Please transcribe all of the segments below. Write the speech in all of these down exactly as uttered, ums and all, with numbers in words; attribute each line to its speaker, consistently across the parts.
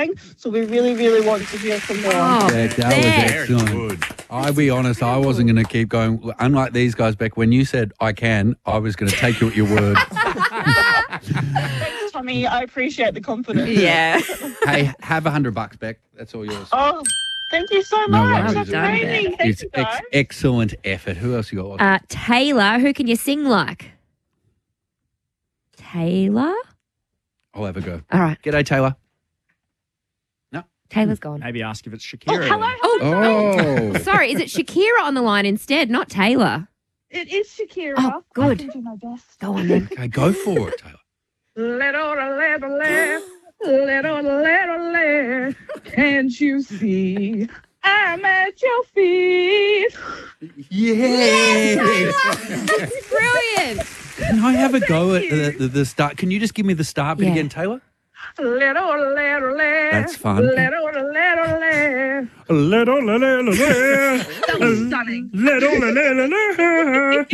Speaker 1: trying. So we really, really want to hear some more.
Speaker 2: Oh,
Speaker 3: Yeah, that
Speaker 2: there.
Speaker 3: was excellent. I'll be honest, I wasn't going to keep going. Unlike these guys, Beck, when you said I can, I was going to take you at your word.
Speaker 1: Thanks, Tommy. I appreciate the confidence.
Speaker 2: Yeah.
Speaker 3: Hey, have a hundred bucks, Beck. That's all yours.
Speaker 1: Oh, thank you so
Speaker 3: No
Speaker 1: much.
Speaker 3: worries.
Speaker 1: That's
Speaker 2: Well done,
Speaker 1: amazing.
Speaker 2: Beck.
Speaker 1: Thank
Speaker 3: It's
Speaker 1: you,
Speaker 3: ex-
Speaker 1: guys.
Speaker 3: excellent effort. Who else you got?
Speaker 2: Uh, Taylor, who can you sing like? Taylor?
Speaker 3: I'll have a go.
Speaker 2: All right.
Speaker 3: G'day, Taylor.
Speaker 2: Taylor's gone.
Speaker 4: Maybe ask if it's
Speaker 1: Oh,
Speaker 4: Shakira.
Speaker 1: hello.
Speaker 2: Oh,
Speaker 3: Oh.
Speaker 2: sorry. Is it Shakira on the line instead, not Taylor?
Speaker 1: It is Shakira.
Speaker 2: Oh, good.
Speaker 1: I can do my best.
Speaker 2: Go on then.
Speaker 3: Okay, go for it, Taylor.
Speaker 1: Little, little, little, little, little, little, can't you see? I'm at your feet.
Speaker 3: Yes.
Speaker 2: Brilliant.
Speaker 3: Can I have a go at
Speaker 1: Thank
Speaker 3: the,
Speaker 1: you.
Speaker 3: the, the start? Can you just give me the start bit
Speaker 2: Yeah.
Speaker 3: again, Taylor?
Speaker 1: Little, little, little.
Speaker 3: That's fun.
Speaker 1: Little, little, little.
Speaker 4: Little, little, little,
Speaker 1: That was stunning.
Speaker 4: little, little, little.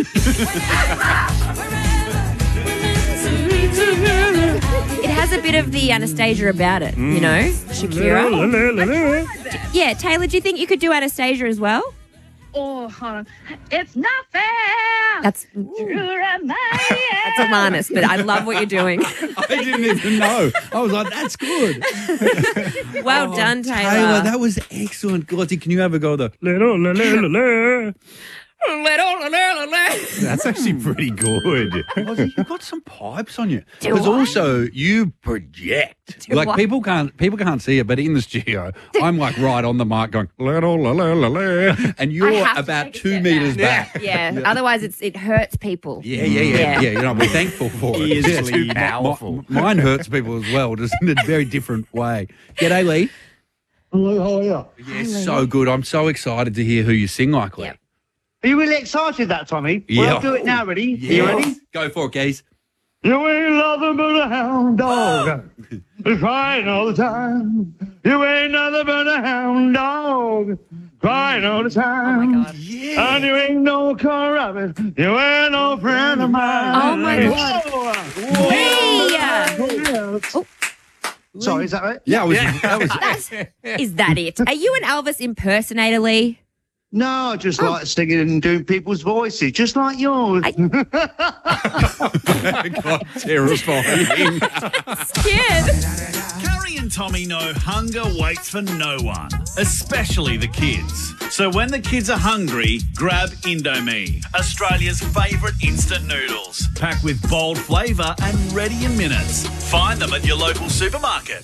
Speaker 2: It has a bit of the Anastasia about it, you know, Shakira. Yeah, Taylor, do you think you could do Anastasia as well?
Speaker 1: Oh, hold on. It's not fair.
Speaker 2: That's
Speaker 1: You're at my
Speaker 2: that's Alanis, but I love what you're doing.
Speaker 3: I didn't even know. I was like, that's good.
Speaker 2: Well
Speaker 3: Oh,
Speaker 2: done, Taylor.
Speaker 3: Taylor, that was excellent. Glotty, can you have a go at the
Speaker 4: Little, little, little.
Speaker 5: That's actually pretty good.
Speaker 3: Glotty, you've got some pipes on you.
Speaker 2: Do
Speaker 3: Because
Speaker 2: I?
Speaker 3: also you project.
Speaker 2: Do
Speaker 3: like
Speaker 2: I?
Speaker 3: people can't people can't see it, but in the studio, I'm like right on the mic going, little, little, little, and
Speaker 2: I
Speaker 3: you're
Speaker 2: have to
Speaker 3: about
Speaker 2: take a
Speaker 3: two
Speaker 2: step
Speaker 3: meters
Speaker 2: back.
Speaker 3: back.
Speaker 2: Yeah, otherwise it's it hurts people.
Speaker 3: Yeah, yeah, yeah,
Speaker 2: Yeah.
Speaker 3: yeah. You know, we're thankful for it.
Speaker 5: Easily
Speaker 3: Yeah.
Speaker 5: powerful.
Speaker 3: Mi- mine hurts people as well, just in a very different way. G'day, Lee.
Speaker 6: Hello, how are you?
Speaker 3: Yeah, so good. I'm so excited to hear who you sing like, Lee.
Speaker 2: Yep.
Speaker 6: Are you really excited that, Tommy?
Speaker 3: Yeah.
Speaker 6: Well, I'll do it now, ready? You ready?
Speaker 3: Go for it, Geese.
Speaker 6: You ain't nothing but a hound dog. Crying all the time. You ain't nothing but a hound dog. Crying all the
Speaker 2: Oh
Speaker 6: time.
Speaker 2: my god.
Speaker 6: And you ain't no car rabbit. You ain't no friend of mine.
Speaker 2: Oh my god.
Speaker 6: Whoa.
Speaker 2: Oh.
Speaker 6: Sorry, is that right?
Speaker 3: Yeah, it was, that was
Speaker 2: That's, is that it? Are you an Elvis impersonator, Lee?
Speaker 6: No, I just like singing and doing people's voices, just like yours.
Speaker 2: I-
Speaker 3: God, terrifying.
Speaker 2: Kid.
Speaker 7: Curry and Tommy know hunger waits for no one, especially the kids. So when the kids are hungry, grab Indomie, Australia's favourite instant noodles. Packed with bold flavour and ready in minutes. Find them at your local supermarket.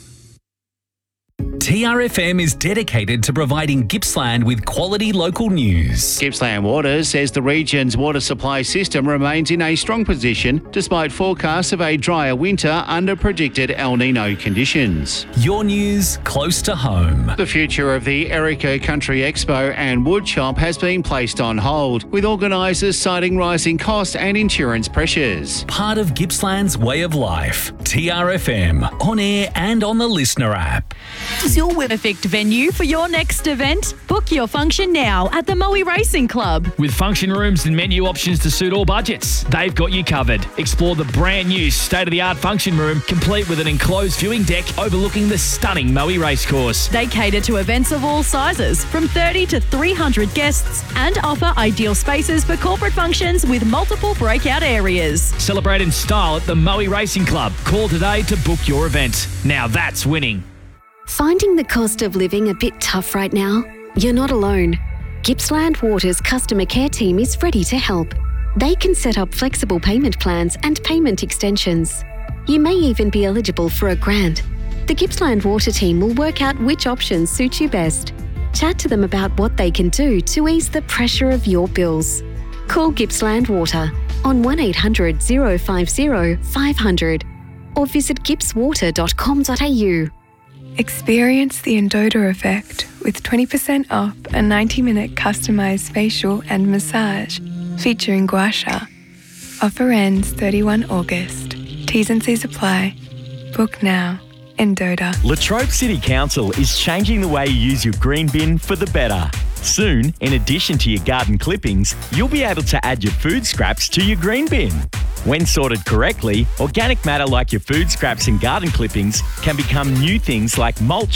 Speaker 8: T R F M is dedicated to providing Gippsland with quality local news.
Speaker 9: Gippsland Water says the region's water supply system remains in a strong position despite forecasts of a drier winter under predicted El Nino conditions.
Speaker 8: Your news close to home.
Speaker 9: The future of the Erica Country Expo and Woodshop has been placed on hold, with organisers citing rising costs and insurance pressures.
Speaker 8: Part of Gippsland's way of life. T R F M, on air and on the Listener app.
Speaker 10: Is your perfect venue for your next event? Book your function now at the Moe Racing Club.
Speaker 11: With function rooms and menu options to suit all budgets, they've got you covered. Explore the brand new state-of-the-art function room, complete with an enclosed viewing deck overlooking the stunning Moe Racecourse.
Speaker 10: They cater to events of all sizes, from thirty to three hundred guests, and offer ideal spaces for corporate functions with multiple breakout areas.
Speaker 11: Celebrate in style at the Moe Racing Club. Call today to book your event. Now that's winning.
Speaker 12: Finding the cost of living a bit tough right now? You're not alone. Gippsland Water's customer care team is ready to help. They can set up flexible payment plans and payment extensions. You may even be eligible for a grant. The Gippsland Water team will work out which options suit you best. Chat to them about what they can do to ease the pressure of your bills. Call Gippsland Water on one eight hundred oh five oh five hundred or visit gips water dot com dot a u.
Speaker 13: Experience the Endoda effect with twenty percent off a ninety minute customised facial and massage featuring gua sha. Offer ends thirty-first of August. T's and C's apply. Book now. Endoda.
Speaker 14: Latrobe City Council is changing the way you use your green bin for the better. Soon, in addition to your garden clippings, you'll be able to add your food scraps to your green bin. When sorted correctly, organic matter like your food scraps and garden clippings can become new things like mulch